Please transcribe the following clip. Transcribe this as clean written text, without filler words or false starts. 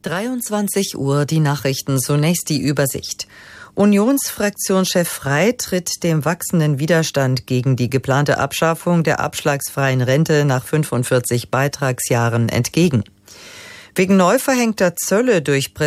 23 Uhr, die Nachrichten, zunächst die Übersicht. Unionsfraktionschef Frey tritt dem wachsenden Widerstand gegen die geplante Abschaffung der abschlagsfreien Rente nach 45 Beitragsjahren entgegen. Wegen neu verhängter Zölle durch